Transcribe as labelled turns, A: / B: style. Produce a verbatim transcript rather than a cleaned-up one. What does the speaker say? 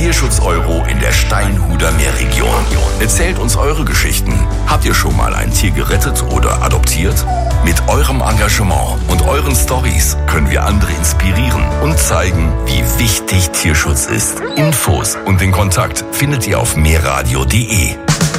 A: Tierschutz-Euro in der Steinhuder Meerregion. Erzählt uns eure Geschichten. Habt ihr schon mal ein Tier gerettet oder adoptiert? Mit eurem Engagement und euren Stories können wir andere inspirieren und zeigen, wie wichtig Tierschutz ist. Infos und den Kontakt findet ihr auf meerradio punkt de.